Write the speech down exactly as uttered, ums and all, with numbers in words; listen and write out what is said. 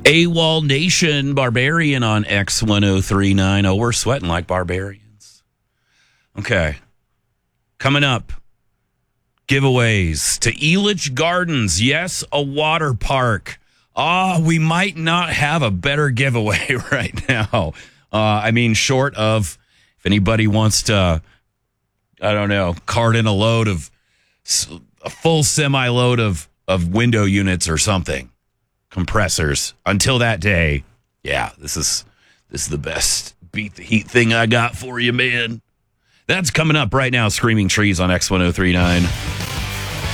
AWOL Nation, Barbarian on X ten thirty-nine. Oh, we're sweating like barbarians. Okay. Coming up, giveaways to Elitch Gardens. Yes, a water park. Ah, oh, we might not have a better giveaway right now. Uh, I mean, short of if anybody wants to, I don't know, cart in a load of, a full semi-load of, of window units or something. Compressors. Until that day, yeah, this is this is the best beat the heat thing I got for you, man. That's coming up right now. Screaming Trees on X ten thirty-nine.